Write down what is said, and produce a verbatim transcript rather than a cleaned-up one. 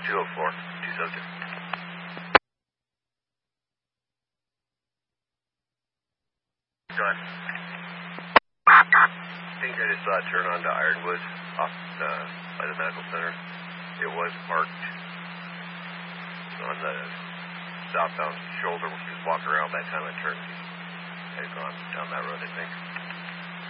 two oh four, two subject. Go ahead. I think I just saw it turn onto Ironwood off the, by the medical center. It was parked on the southbound shoulder, just walking around. By the time I turned, I had gone down that road, I think.